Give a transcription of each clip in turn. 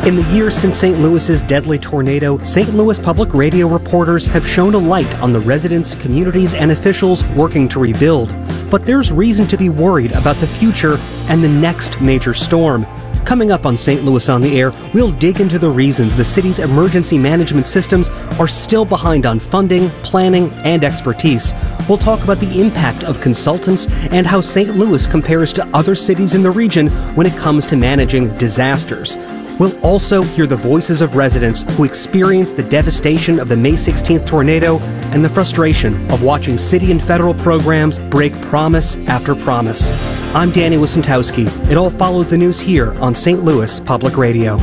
In the years since St. Louis's deadly tornado, St. Louis Public Radio reporters have shone a light on the residents, communities, and officials working to rebuild. But there's reason to be worried about the future and the next major storm. Coming up on St. Louis on the Air, we'll dig into the reasons the city's emergency management systems are still behind on funding, planning, and expertise. We'll talk about the impact of consultants and how St. Louis compares to other cities in the region when it comes to managing disasters. We'll also hear the voices of residents who experienced the devastation of the May 16th tornado and the frustration of watching city and federal programs break promise after promise. I'm Danny Wysentowski. It all follows the news here on St. Louis Public Radio.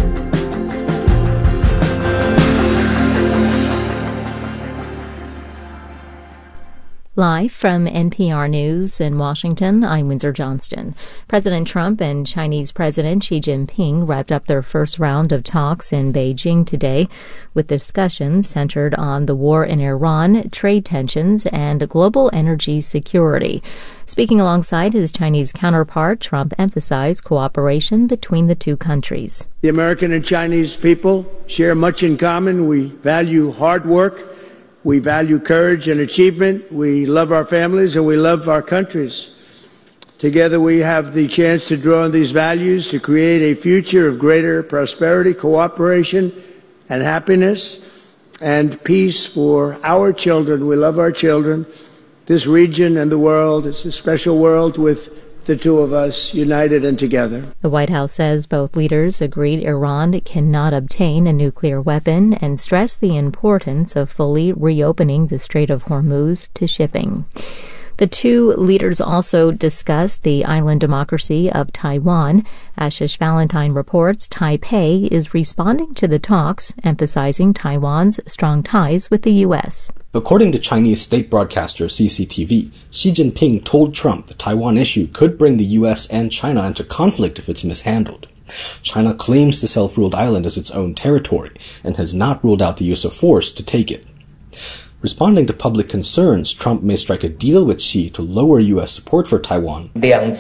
Live from NPR News in Washington, I'm Windsor Johnston. President Trump and Chinese President Xi Jinping wrapped up their first round of talks in Beijing today, with discussions centered on the war in Iran, trade tensions, and global energy security. Speaking alongside his Chinese counterpart, Trump emphasized cooperation between the two countries. The American and Chinese people share much in common. We value hard work. We value courage and achievement. We love our families and we love our countries. Together we have the chance to draw on these values to create a future of greater prosperity, cooperation, and happiness and peace for our children. We love our children, this region and the world. It's a special world with the two of us united and together. The White House says both leaders agreed Iran cannot obtain a nuclear weapon and stressed the importance of fully reopening the Strait of Hormuz to shipping. The two leaders also discussed the island democracy of Taiwan. Ashish Valentine reports Taipei is responding to the talks, emphasizing Taiwan's strong ties with the U.S. According to Chinese state broadcaster CCTV, Xi Jinping told Trump the Taiwan issue could bring the U.S. and China into conflict if it's mishandled. China claims the self-ruled island as its own territory and has not ruled out the use of force to take it. Responding to public concerns, Trump may strike a deal with Xi to lower U.S. support for Taiwan.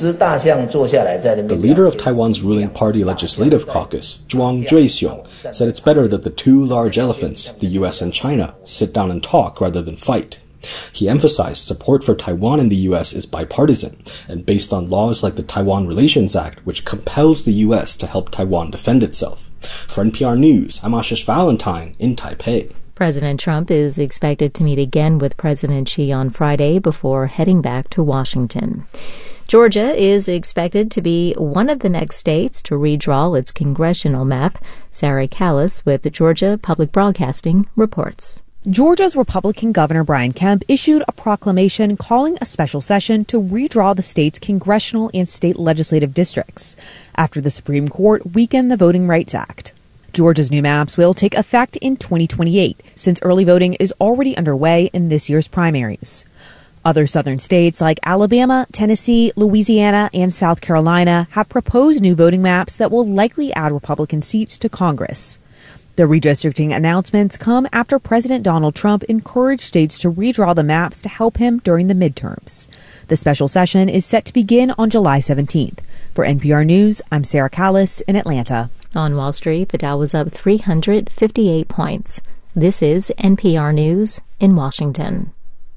The leader of Taiwan's ruling party legislative caucus, Zhuang Zhuixiong, said it's better that the two large elephants, the U.S. and China, sit down and talk rather than fight. He emphasized support for Taiwan in the U.S. is bipartisan and based on laws like the Taiwan Relations Act, which compels the U.S. to help Taiwan defend itself. For NPR News, I'm Ashish Valentine in Taipei. President Trump is expected to meet again with President Xi on Friday before heading back to Washington. Georgia is expected to be one of the next states to redraw its congressional map. Sarah Callis with Georgia Public Broadcasting reports. Georgia's Republican Governor Brian Kemp issued a proclamation calling a special session to redraw the state's congressional and state legislative districts after the Supreme Court weakened the Voting Rights Act. Georgia's new maps will take effect in 2028, since early voting is already underway in this year's primaries. Other southern states like Alabama, Tennessee, Louisiana, and South Carolina have proposed new voting maps that will likely add Republican seats to Congress. The redistricting announcements come after President Donald Trump encouraged states to redraw the maps to help him during the midterms. The special session is set to begin on July 17th. For NPR News, I'm Sarah Callis in Atlanta. On Wall Street, the Dow was up 358 points. This is NPR News in Washington.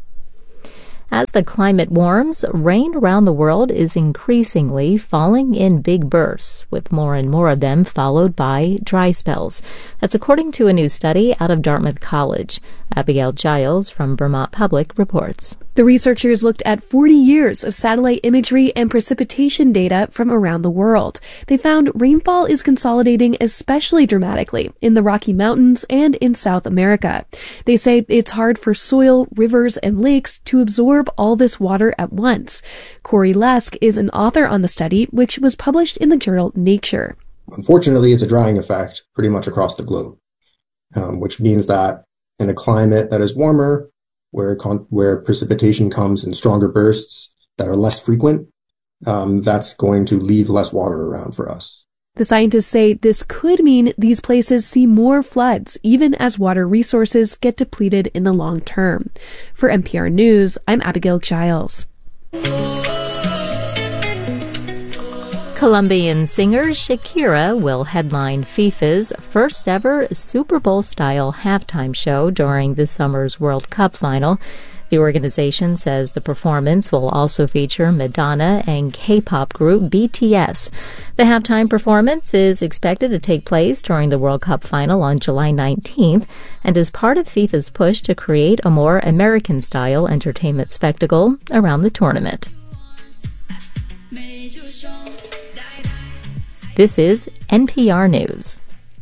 As the climate warms, rain around the world is increasingly falling in big bursts, with more and more of them followed by dry spells. That's according to a new study out of Dartmouth College. Abigail Giles from Vermont Public reports. The researchers looked at 40 years of satellite imagery and precipitation data from around the world. They found rainfall is consolidating especially dramatically in the Rocky Mountains and in South America. They say it's hard for soil, rivers, and lakes to absorb all this water at once. Corey Lesk is an author on the study, which was published in the journal Nature. Unfortunately, it's a drying effect pretty much across the globe, which means that in a climate that is warmer, where precipitation comes in stronger bursts that are less frequent, that's going to leave less water around for us. The scientists say this could mean these places see more floods, even as water resources get depleted in the long term. For NPR News, I'm Abigail Giles. Colombian singer Shakira will headline FIFA's first ever Super Bowl-style halftime show during this summer's World Cup final. The organization says the performance will also feature Madonna and K-pop group BTS. The halftime performance is expected to take place during the World Cup final on July 19th and is part of FIFA's push to create a more American-style entertainment spectacle around the tournament. This is NPR News.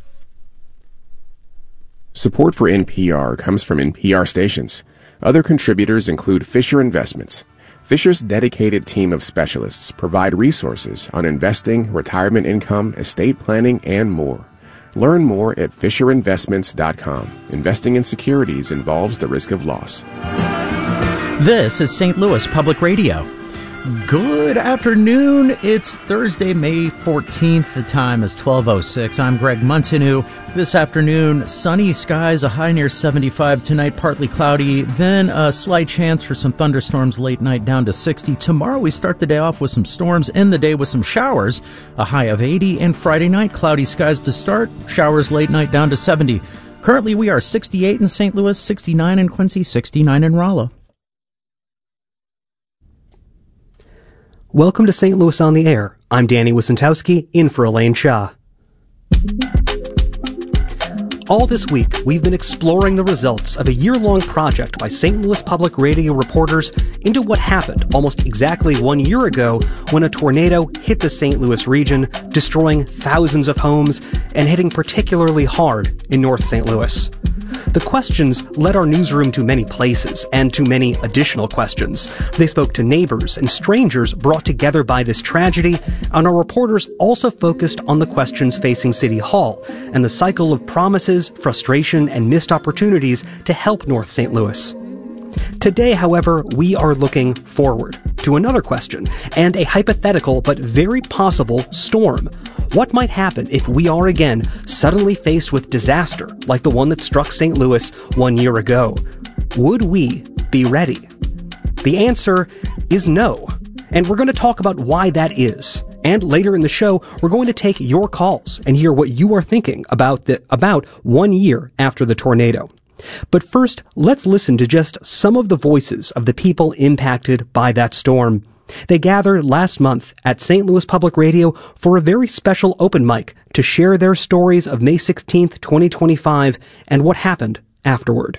Support for NPR comes from NPR stations. Other contributors include Fisher Investments. Fisher's dedicated team of specialists provide resources on investing, retirement income, estate planning, and more. Learn more at FisherInvestments.com. Investing in securities involves the risk of loss. This is St. Louis Public Radio. Good afternoon. It's Thursday, May 14th. The time is 12:06. I'm Greg Montanu. This afternoon, sunny skies, a high near 75. Tonight, partly cloudy. Then a slight chance for some thunderstorms late night, down to 60. Tomorrow, we start the day off with some storms. End the day with some showers, a high of 80. And Friday night, cloudy skies to start. Showers late night, down to 70. Currently, we are 68 in St. Louis, 69 in Quincy, 69 in Rolla. Welcome to St. Louis on the Air. I'm Danny Wysentowski, in for Elaine Shaw. All this week, we've been exploring the results of a year-long project by St. Louis Public Radio reporters into what happened almost exactly 1 year ago when a tornado hit the St. Louis region, destroying thousands of homes and hitting particularly hard in North St. Louis. The questions led our newsroom to many places and to many additional questions. They spoke to neighbors and strangers brought together by this tragedy, and our reporters also focused on the questions facing City Hall and the cycle of promises, frustration, and missed opportunities to help North St. Louis. Today, however, we are looking forward to another question and a hypothetical but very possible storm. What might happen if we are again suddenly faced with disaster like the one that struck St. Louis 1 year ago? Would we be ready? The answer is no. And we're going to talk about why that is. And later in the show, we're going to take your calls and hear what you are thinking about 1 year after the tornado. But first, let's listen to just some of the voices of the people impacted by that storm. They gathered last month at St. Louis Public Radio for a very special open mic to share their stories of May 16th, 2025, and what happened afterward.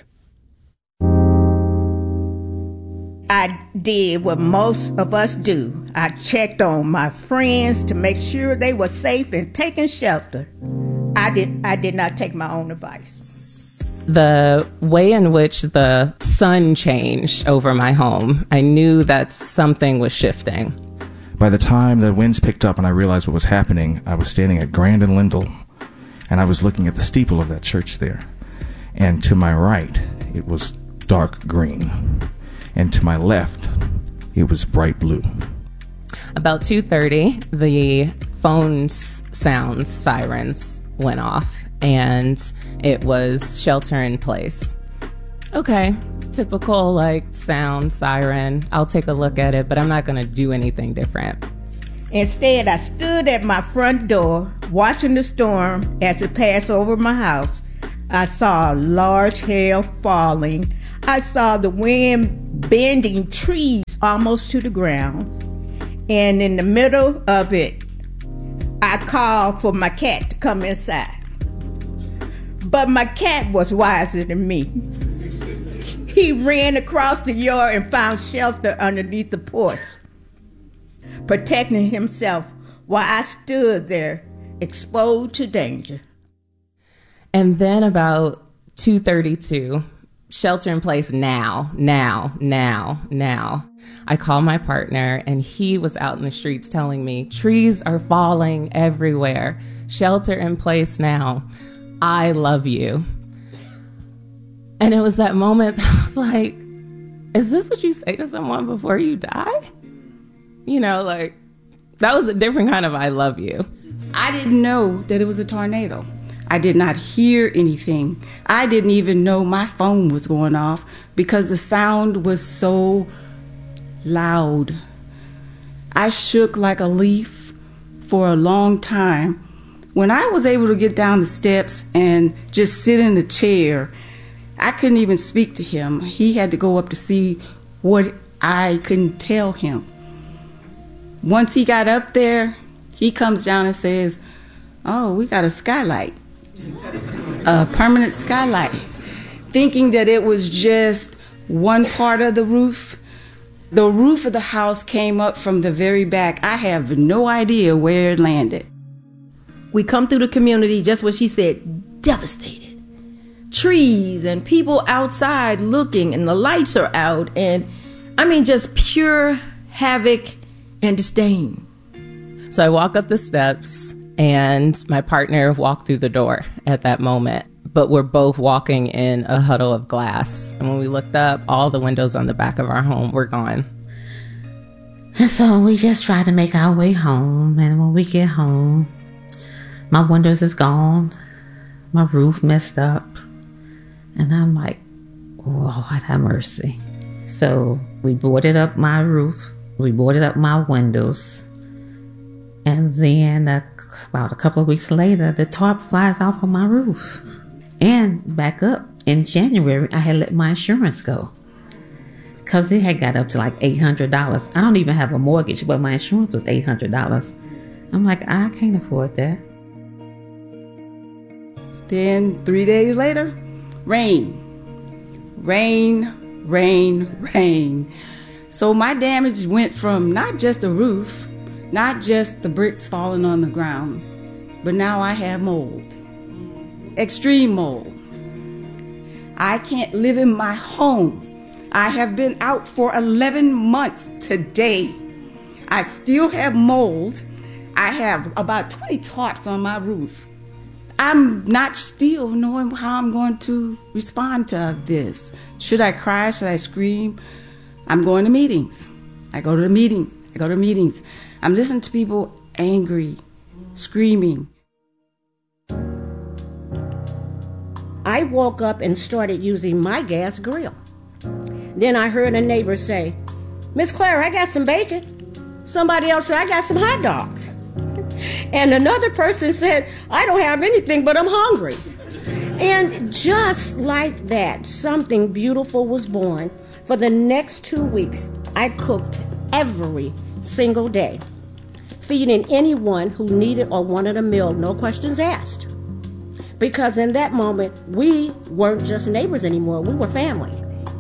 I did what most of us do. I checked on my friends to make sure they were safe and taking shelter. I did not take my own advice. The way in which the sun changed over my home, I knew that something was shifting. By the time the winds picked up and I realized what was happening, I was standing at Grand and Lindell, and I was looking at the steeple of that church there. And to my right, it was dark green. And to my left, it was bright blue. About 2:30, the phone sirens went off. And it was shelter in place. Okay, typical sound, siren. I'll take a look at it, but I'm not going to do anything different. Instead, I stood at my front door watching the storm as it passed over my house. I saw large hail falling. I saw the wind bending trees almost to the ground. And in the middle of it, I called for my cat to come inside. But my cat was wiser than me. He ran across the yard and found shelter underneath the porch, protecting himself while I stood there, exposed to danger. And then about 2:32, shelter in place now. I called my partner, and he was out in the streets telling me, trees are falling everywhere. Shelter in place now. I love you. And it was that moment that I was like, is this what you say to someone before you die? That was a different kind of I love you. I didn't know that it was a tornado. I did not hear anything. I didn't even know my phone was going off because the sound was so loud. I shook like a leaf for a long time. When I was able to get down the steps and just sit in the chair, I couldn't even speak to him. He had to go up to see what I couldn't tell him. Once he got up there, he comes down and says, "Oh, we got a skylight, a permanent skylight," thinking that it was just one part of the roof. The roof of the house came up from the very back. I have no idea where it landed. We come through the community, just what she said, devastated. Trees and people outside looking, and the lights are out, and I mean just pure havoc and disdain. So I walk up the steps, and my partner walked through the door at that moment. But we're both walking in a huddle of glass. And when we looked up, all the windows on the back of our home were gone. And so we just tried to make our way home. And when we get home, my windows is gone. My roof messed up. And I'm like, Lord have mercy. So we boarded up my roof. We boarded up my windows. And then about a couple of weeks later, the tarp flies off of my roof. And back up in January, I had let my insurance go because it had got up to like $800. I don't even have a mortgage, but my insurance was $800. I'm like, I can't afford that. Then 3 days later, rain. So my damage went from not just the roof, not just the bricks falling on the ground, but now I have mold. Extreme mold. I can't live in my home. I have been out for 11 months today. I still have mold. I have about 20 tarps on my roof. I'm not still knowing how I'm going to respond to this. Should I cry? Should I scream? I'm going to meetings. I go to meetings. I'm listening to people angry, screaming. I woke up and started using my gas grill. Then I heard a neighbor say, "Miss Claire, I got some bacon." Somebody else said, "I got some hot dogs." And another person said, "I don't have anything, but I'm hungry." And just like that, something beautiful was born. For the next 2 weeks, I cooked every single day, feeding anyone who needed or wanted a meal, no questions asked. Because in that moment, we weren't just neighbors anymore. We were family.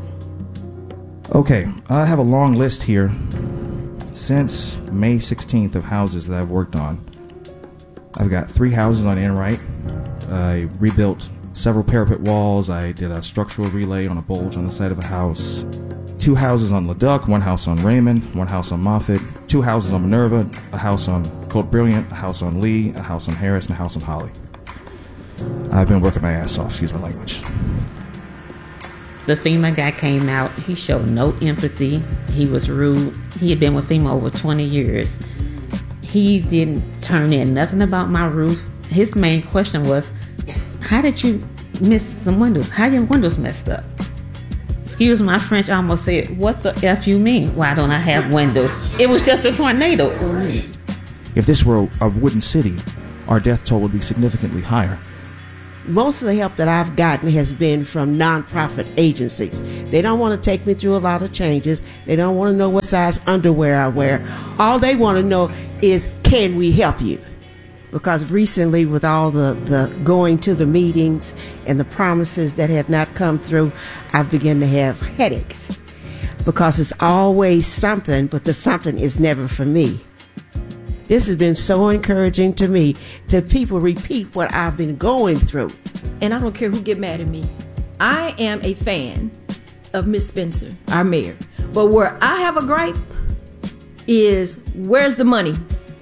Okay, I have a long list here. Since May 16th of houses that I've worked on, I've got 3 houses on Enright. I rebuilt several parapet walls. I did a structural relay on a bulge on the side of a house. 2 houses on Leduc, 1 house on Raymond, 1 house on Moffett, 2 houses on Minerva, a house on Colt Brilliant, a house on Lee, a house on Harris, and a house on Holly. I've been working my ass off, excuse my language. The FEMA guy came out. He showed no empathy. He was rude. He had been with FEMA over 20 years. He didn't turn in nothing about my roof. His main question was, how did you miss some windows? How your windows messed up? Excuse my French, I almost said, what the F you mean? Why don't I have windows? It was just a tornado. If this were a wooden city, our death toll would be significantly higher. Most of the help that I've gotten has been from nonprofit agencies. They don't want to take me through a lot of changes. They don't want to know what size underwear I wear. All they want to know is, can we help you? Because recently, with all the going to the meetings and the promises that have not come through, I've begun to have headaches. Because it's always something, but the something is never for me. This has been so encouraging to me, to people repeat what I've been going through. And I don't care who get mad at me. I am a fan of Miss Spencer, our mayor. But where I have a gripe is, where's the money?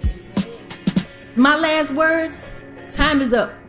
My last words, time is up.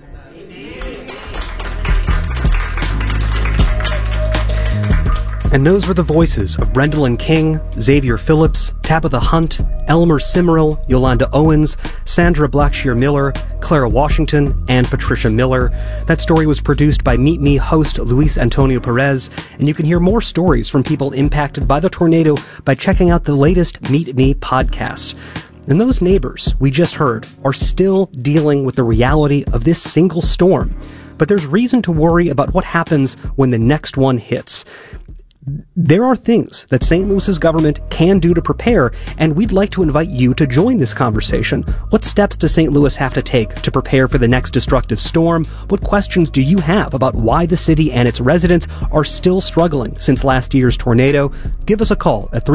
And those were the voices of Brendolyn King, Xavier Phillips, Tabitha Hunt, Elmer Simmerl, Yolanda Owens, Sandra Blackshear Miller, Clara Washington, and Patricia Miller. That story was produced by Meet Me host Luis Antonio Perez, and you can hear more stories from people impacted by the tornado by checking out the latest Meet Me podcast. And those neighbors we just heard are still dealing with the reality of this single storm. But there's reason to worry about what happens when the next one hits. There are things that St. Louis's government can do to prepare, and we'd like to invite you to join this conversation. What steps does St. Louis have to take to prepare for the next destructive storm? What questions do you have about why the city and its residents are still struggling since last year's tornado? Give us a call at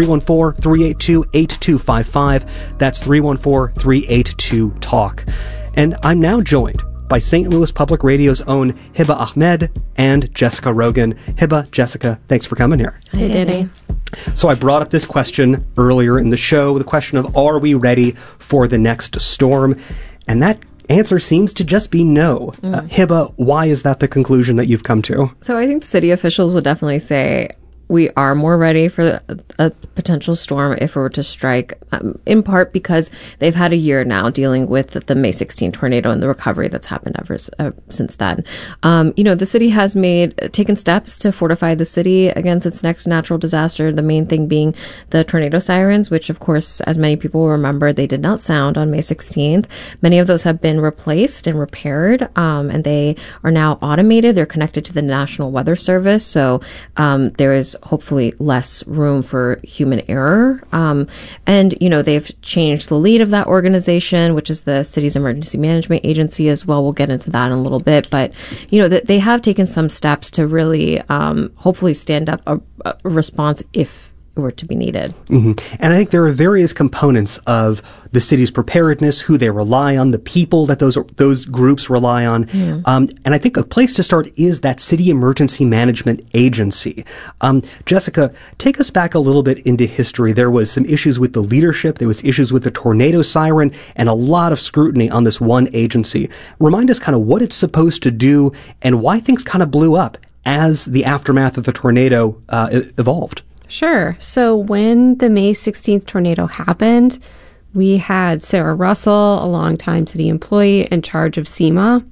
314-382-8255. That's 314-382-TALK. And I'm now joined by St. Louis Public Radio's own Hiba Ahmed and Jessica Rogan. Hiba, Jessica, thanks for coming here. Hey, Danny. So I brought up this question earlier in the show, the question of, are we ready for the next storm? And that answer seems to just be no. Hiba, why is that the conclusion that you've come to? So I think the city officials would definitely say we are more ready for a potential storm if it were to strike, in part because they've had a year now dealing with the May 16 tornado and the recovery that's happened ever since then. The city has taken steps to fortify the city against its next natural disaster, the main thing being the tornado sirens, which, of course, as many people will remember, they did not sound on May 16th. Many of those have been replaced and repaired, and they are now automated. They're connected to the National Weather Service, so there is hopefully less room for human error. They've changed the lead of that organization, which is the city's emergency management agency as well. We'll get into that in a little bit. But, they have taken some steps to really hopefully stand up a response if it were to be needed. Mm-hmm. And I think there are various components of the city's preparedness, who they rely on, the people that those groups rely on. Yeah. And I think a place to start is that City Emergency Management Agency. Jessica, take us back a little bit into history. There was some issues with the leadership. There was issues with the tornado siren and a lot of scrutiny on this one agency. Remind us kind of what it's supposed to do and why things kind of blew up as the aftermath of the tornado evolved. Sure. So when the May 16th tornado happened, we had Sarah Russell, a longtime city employee, in charge of SEMA.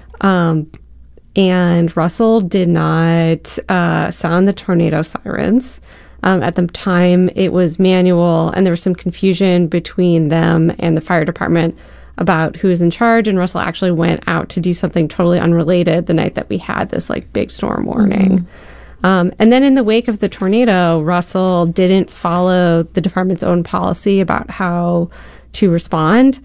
And Russell did not sound the tornado sirens. At the time, it was manual, and there was some confusion between them and the fire department about who was in charge. And Russell actually went out to do something totally unrelated the night that we had this big storm warning. Mm-hmm. And then in the wake of the tornado, Russell didn't follow the department's own policy about how to respond.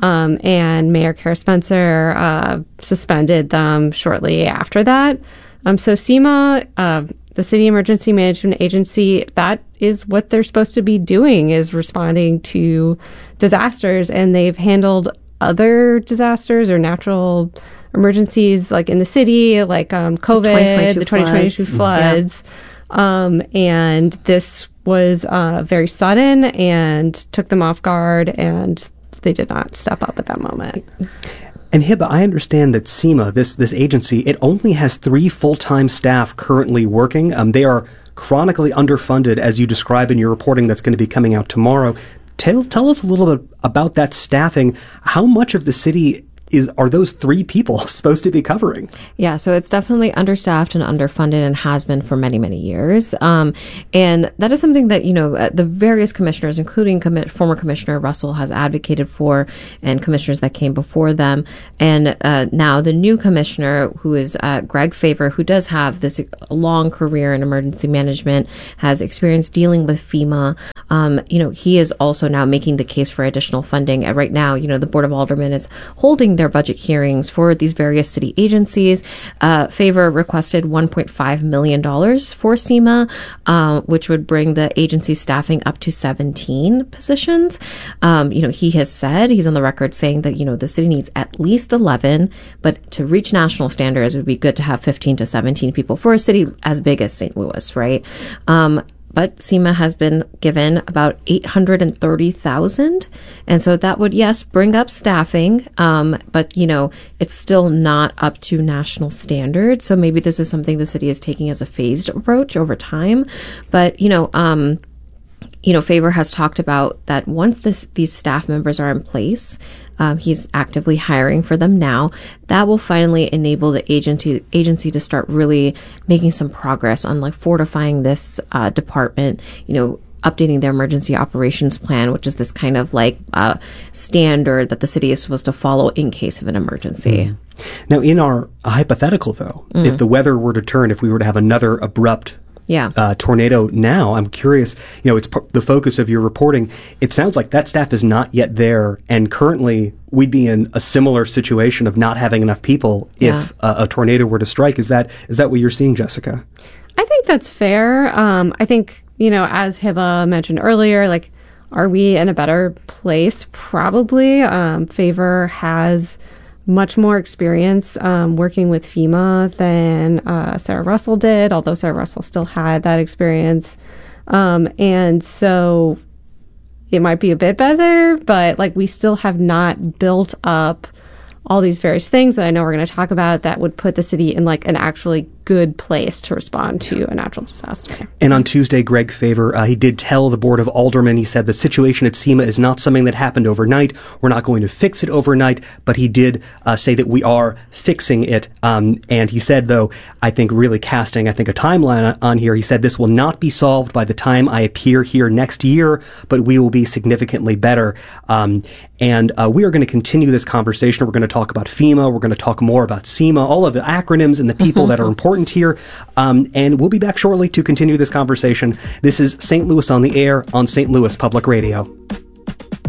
And Mayor Kara Spencer suspended them shortly after that. So SEMA, the City Emergency Management Agency, that is what they're supposed to be doing, is responding to disasters. And they've handled other disasters or natural emergencies like in the city, like COVID, the 2022 floods. Yeah. And this was very sudden and took them off guard, and they did not step up at that moment. And Hiba, I understand that SEMA, this agency, it only has 3 full-time staff currently working. They are chronically underfunded, as you describe in your reporting that's going to be coming out tomorrow. Tell us a little bit about that staffing. How much of the city are those 3 people supposed to be covering? Yeah, so it's definitely understaffed and underfunded and has been for many, many years. And that is something that, the various commissioners, including former Commissioner Russell, has advocated for, and commissioners that came before them. And now the new commissioner, who is Greg Favor, who does have this long career in emergency management, has experience dealing with FEMA. He is also now making the case for additional funding. And right now, the Board of Aldermen is holding their budget hearings for these various city agencies. Favor requested $1.5 million for SEMA, which would bring the agency staffing up to 17 positions. He has said, he's on the record saying that, the city needs at least 11, but to reach national standards, it would be good to have 15 to 17 people for a city as big as St. Louis, right? But SEMA has been given about $830,000. And so that would, yes, bring up staffing. But, it's still not up to national standards. So maybe this is something the city is taking as a phased approach over time. But, Favor has talked about that once these staff members are in place, he's actively hiring for them now. That will finally enable the agency to start really making some progress on fortifying this department. updating their emergency operations plan, which is this kind of like standard that the city is supposed to follow in case of an emergency. Now, in our hypothetical, though, if the weather were to turn, if we were to have another abrupt tornado now, I'm curious, it's the focus of your reporting. It sounds like that staff is not yet there, and currently we'd be in a similar situation of not having enough people if a tornado were to strike. Is that what you're seeing, Jessica? I think that's fair. I think, as Hiba mentioned earlier, like, are we in a better place? Probably. Favor has much more experience working with FEMA than Sarah Russell did, although Sarah Russell still had that experience. And so it might be a bit better, but like we still have not built up all these various things that I know we're going to talk about that would put the city in like an actually good place to respond to a natural disaster. And on Tuesday, Greg Favor, he did tell the Board of Aldermen, he said the situation at SEMA is not something that happened overnight. We're not going to fix it overnight, but he did say that we are fixing it. And he said, though, I think really casting, a timeline on here, he said this will not be solved by the time I appear here next year, but we will be significantly better. And we are going to continue this conversation. We're going to talk about FEMA. We're going to talk more about SEMA, all of the acronyms and the people that are important here. And we'll be back shortly to continue this conversation. This is St. Louis on the Air on St. Louis Public Radio.